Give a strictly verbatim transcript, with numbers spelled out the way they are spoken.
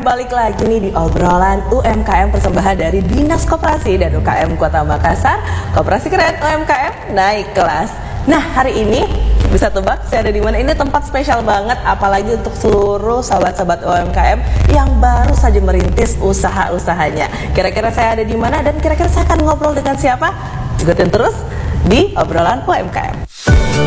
balik lagi nih di obrolan U M K M persembahan dari Dinas Koperasi dan U K M Kota Makassar. Koperasi keren, U M K M naik kelas. Nah, hari ini bisa tebak saya ada di mana? Ini tempat spesial banget, apalagi untuk seluruh sahabat-sahabat U M K M yang baru saja merintis usaha-usahanya. Kira-kira saya ada di mana dan kira-kira saya akan ngobrol dengan siapa? Ikutin terus di obrolan U M K M.